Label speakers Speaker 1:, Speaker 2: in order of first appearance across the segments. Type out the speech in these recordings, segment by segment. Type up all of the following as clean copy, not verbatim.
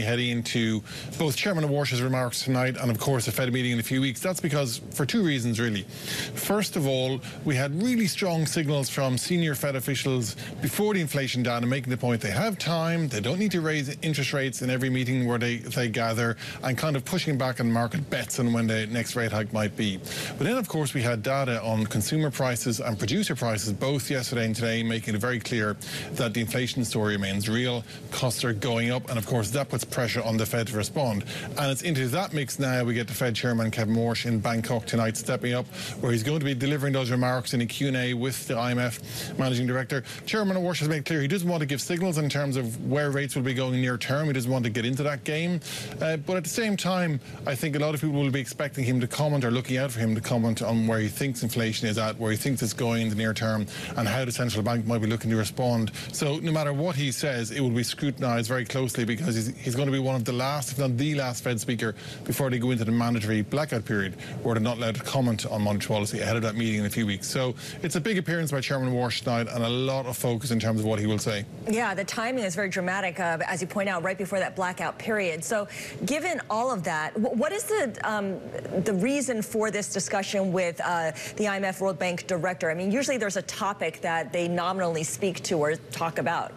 Speaker 1: heading into both Chairman Warsh's remarks tonight and, of course, the Fed meeting in a few weeks. That's because, for two reasons, really. First of all, we had really strong signals from senior Fed officials before the inflation data making the point they have time, they don't need to raise interest rates in every meeting where they gather, and kind of pushing back on market bets on when the next rate hike might be. But then, of course, we had data on consumer prices and producer prices both yesterday and today, making it very clear that the inflation story remains real. Costs are going up, and of course that puts pressure on the Fed to respond. And it's into that mix now we get the Fed Chairman Kevin Warsh in Bangkok tonight, stepping up, where he's going to be delivering those remarks in a Q&A with the IMF Managing Director. Chairman Warsh has made clear he doesn't want to give signals in terms of where rates will be going near term. He doesn't want to get into that game. But at the same time, I think a lot of people will be expecting him to comment, or looking out for him to comment on where he thinks inflation is at, where he thinks it's going in the near term, and how the central bank might be looking to respond. So no matter what he says, it will be scrutinised very closely, because he's going to be one of the last, if not the last, Fed speaker before they go into the mandatory blackout period, where they're not allowed to comment on monetary policy ahead of that meeting in a few weeks. So it's a big appearance by Chairman Warsh tonight, and a lot of focus in terms of what he will say.
Speaker 2: Yeah, the timing is very dramatic, as you point out, right before that blackout period. So given all of that, what is the reason for this discussion with the IMF World Bank director? I mean, usually there's a topic that they nominally speak to or talk about.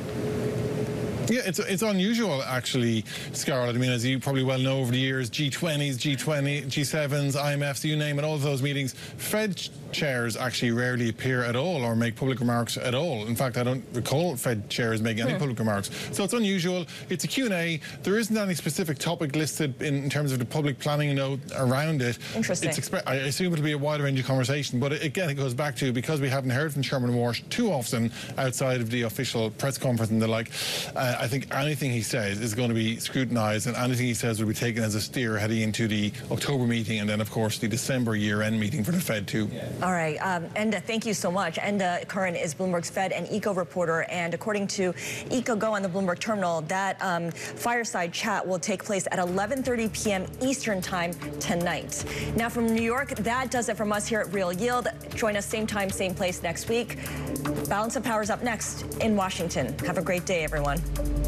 Speaker 1: Yeah, it's unusual, actually, Scarlett. I mean, as you probably well know, over the years, G20s, G7s, IMFs, you name it, all of those meetings, Fed chairs actually rarely appear at all or make public remarks at all. In fact, I don't recall Fed chairs making any public remarks. So it's unusual. It's a Q&A. There isn't any specific topic listed in terms of the public planning note around it.
Speaker 2: Interesting.
Speaker 1: I assume it'll be a wide range of conversation. But again, it goes back to, because we haven't heard from Chairman Warsh too often outside of the official press conference and the like, I think anything he says is going to be scrutinised, and anything he says will be taken as a steer heading into the October meeting, and then, of course, the December year-end meeting for the Fed too.
Speaker 2: All right, Enda, thank you so much. Enda Curran is Bloomberg's Fed and Eco reporter, and according to EcoGo on the Bloomberg terminal, that fireside chat will take place at 11:30 p.m. Eastern time tonight. Now from New York, that does it from us here at Real Yield. Join us same time, same place next week. Balance of Power is up next in Washington. Have a great day, everyone.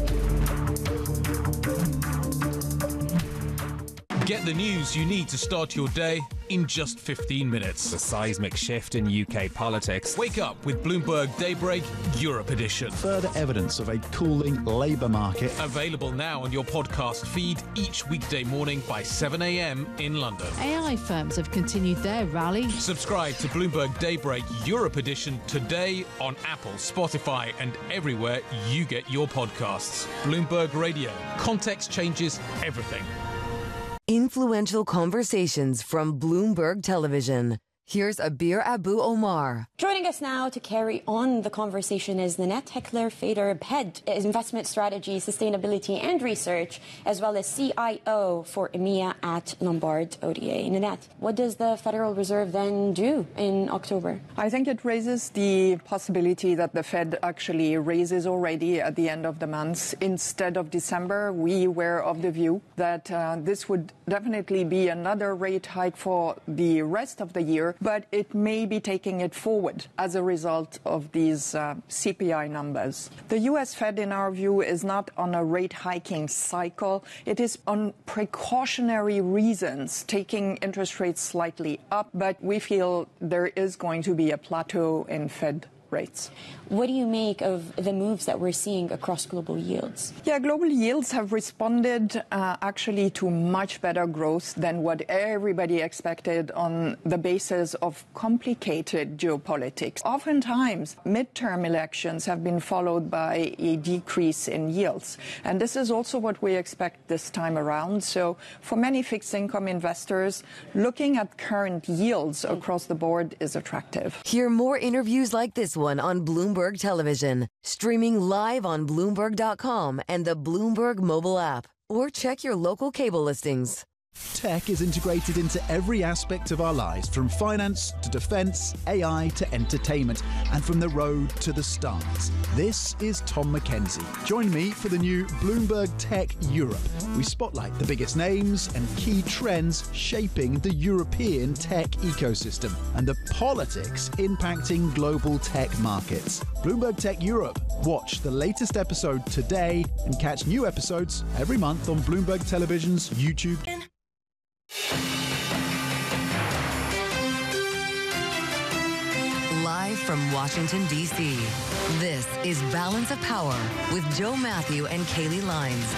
Speaker 3: Get the news you need to start your day in just 15 minutes.
Speaker 4: The seismic shift in UK politics.
Speaker 3: Wake up with Bloomberg Daybreak Europe Edition.
Speaker 5: Further evidence of a cooling labour market.
Speaker 3: Available now on your podcast feed each weekday morning by 7 a.m. in London.
Speaker 6: AI firms have continued their rally.
Speaker 3: Subscribe to Bloomberg Daybreak Europe Edition today on Apple, Spotify, and everywhere you get your podcasts. Bloomberg Radio. Context changes everything.
Speaker 7: Influential conversations from Bloomberg Television. Here's Abir Abu Omar.
Speaker 8: Joining us now to carry on the conversation is Nanette Heckler-Fader, Head Investment Strategy, Sustainability and Research, as well as CIO for EMEA at Lombard Odier. Nanette, what does the Federal Reserve then do in October?
Speaker 9: I think it raises the possibility that the Fed actually raises already at the end of the month. Instead of December, we were of the view that this would definitely be another rate hike for the rest of the year, but it may be taking it forward as a result of these CPI numbers. The US Fed, in our view, is not on a rate hiking cycle. It is on precautionary reasons, taking interest rates slightly up, but we feel there is going to be a plateau in Fed rates.
Speaker 8: What do you make of the moves that we're seeing across global yields?
Speaker 9: Yeah, global yields have responded actually to much better growth than what everybody expected on the basis of complicated geopolitics. Oftentimes, midterm elections have been followed by a decrease in yields. And this is also what we expect this time around. So for many fixed income investors, looking at current yields across the board is attractive.
Speaker 7: Hear more interviews like this one on Bloomberg Television, streaming live on Bloomberg.com and the Bloomberg mobile app, or check your local cable listings.
Speaker 5: Tech is integrated into every aspect of our lives, from finance to defense, AI to entertainment, and from the road to the stars. This is Tom Mackenzie. Join me for the new Bloomberg Tech Europe. We spotlight the biggest names and key trends shaping the European tech ecosystem and the politics impacting global tech markets. Bloomberg Tech Europe. Watch the latest episode today and catch new episodes every month on Bloomberg Television's YouTube.
Speaker 7: Live from Washington, D.C., this is Balance of Power with Joe Matthew and Kaylee Lines.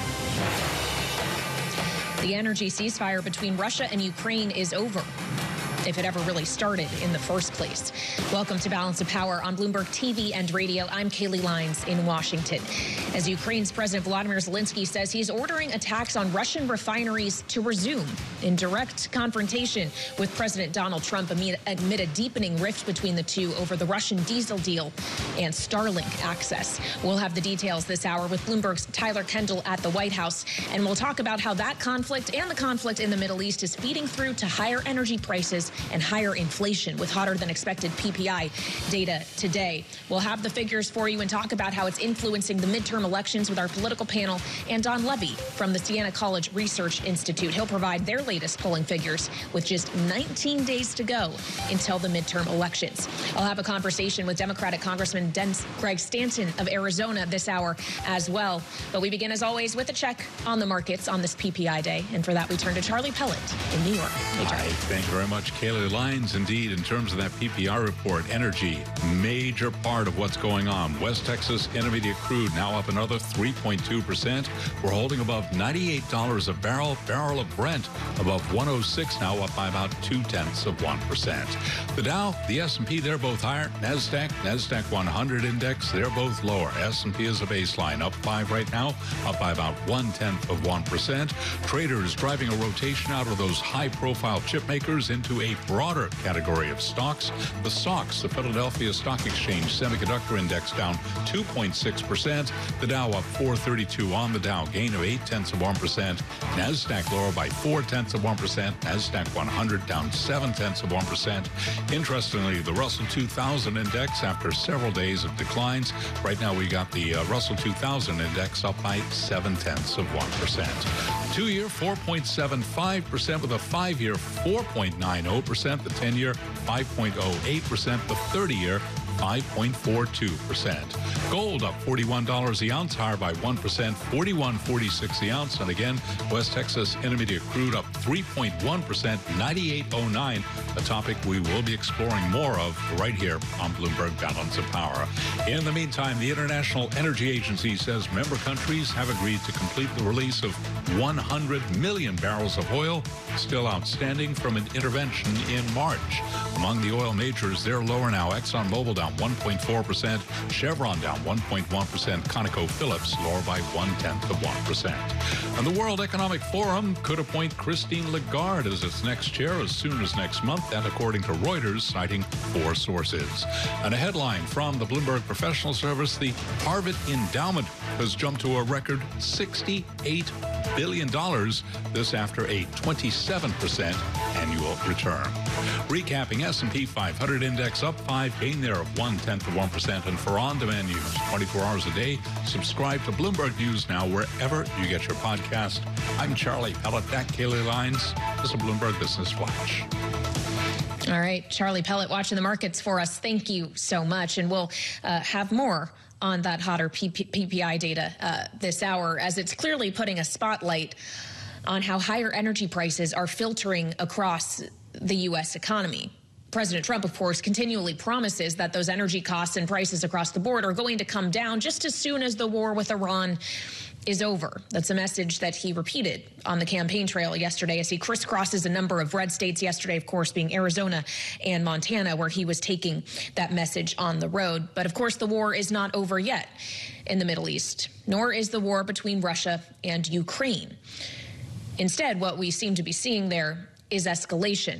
Speaker 10: The energy ceasefire between Russia and Ukraine is over, if it ever really started in the first place. Welcome to Balance of Power on Bloomberg TV and radio. I'm Kaylee Lines in Washington. As Ukraine's President Volodymyr Zelensky says he's ordering attacks on Russian refineries to resume in direct confrontation with President Donald Trump amid a deepening rift between the two over the Russian diesel deal and Starlink access. We'll have the details this hour with Bloomberg's Tyler Kendall at the White House, and we'll talk about how that conflict and the conflict in the Middle East is feeding through to higher energy prices and higher inflation with hotter than expected PPI data today. We'll have the figures for you and talk about how it's influencing the midterm elections with our political panel and Don Levy from the Siena College Research Institute. He'll provide their latest polling figures with just 19 days to go until the midterm elections. I'll have a conversation with Democratic Congressman Greg Stanton of Arizona this hour as well. But we begin, as always, with a check on the markets on this PPI day. And for that, we turn to Charlie Pellet in New York. Hey, Charlie.
Speaker 11: Thank you very much, Kaylee Lines. Indeed, in terms of that PPI report, energy, major part of what's going on. West Texas Intermediate crude now up another 3.2%. We're holding above $98 a barrel. Barrel of Brent above 106, now up by about 0.2%. The Dow, the S&P, they're both higher. NASDAQ 100 index, they're both lower. S&P is a baseline, up 5 right now, up by about 0.1%. Traders driving a rotation out of those high-profile chip makers into a broader category of stocks. The SOX, the Philadelphia Stock Exchange Semiconductor Index, down 2.6%. The Dow up 432 on the Dow, gain of 0.8%. NASDAQ lower by 0.4%. NASDAQ 100 down 0.7%. Interestingly, the Russell 2000 Index, after several days of declines, right now we got the Russell 2000 Index up by 0.7%. 2-year 4.75%, with a 5-year 4.90%, the 10-year 5.08%, the 30-year 5.42%. Gold up $41 the ounce, higher by 1%, $41.46 the ounce. And again, West Texas Intermediate crude up 3.1%, $98.09, a topic we will be exploring more of right here on Bloomberg Balance of Power. In the meantime, the International Energy Agency says member countries have agreed to complete the release of 100 million barrels of oil still outstanding from an intervention in March. Among the oil majors, they're lower now. ExxonMobil down 1.4%, Chevron down 1.1%, ConocoPhillips lower by 0.1%. And the World Economic Forum could appoint Christine Lagarde as its next chair as soon as next month, and according to Reuters, citing 4 sources. And a headline from the Bloomberg Professional Service: the Harvard Endowment has jumped to a record $68 billion, this after a 27% annual return. Recapping, S&P 500 index up 5, gain there of 0.1%. And for on-demand news 24 hours a day, subscribe to Bloomberg News now wherever you get your podcast. I'm Charlie Pellet, that Kaylee Lines. This is a Bloomberg Business Flash.
Speaker 10: All right, Charlie Pellet watching the markets for us. Thank you so much. And we'll have more on that hotter PPI data this hour, as it's clearly putting a spotlight on how higher energy prices are filtering across the U.S. economy. President Trump, of course, continually promises that those energy costs and prices across the board are going to come down just as soon as the war with Iran is over. That's a message that he repeated on the campaign trail yesterday as he crisscrosses a number of red states, yesterday, of course, being Arizona and Montana, where he was taking that message on the road. But, of course, the war is not over yet in the Middle East, nor is the war between Russia and Ukraine. Instead, what we seem to be seeing there is escalation.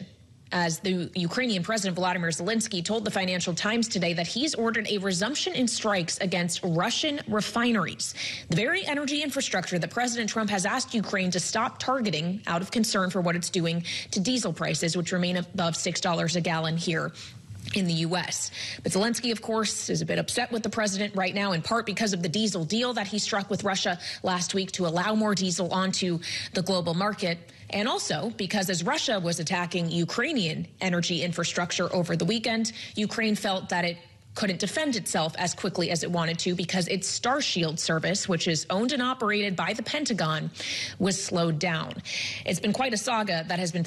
Speaker 10: as the Ukrainian President Volodymyr Zelensky told the Financial Times today that he's ordered a resumption in strikes against Russian refineries, the very energy infrastructure that President Trump has asked Ukraine to stop targeting out of concern for what it's doing to diesel prices, which remain above $6 a gallon here in the U.S. But Zelensky, of course, is a bit upset with the president right now, in part because of the diesel deal that he struck with Russia last week to allow more diesel onto the global market. And also because as Russia was attacking Ukrainian energy infrastructure over the weekend, Ukraine felt that it couldn't defend itself as quickly as it wanted to because its Starshield service, which is owned and operated by the Pentagon, was slowed down. It's been quite a saga that has been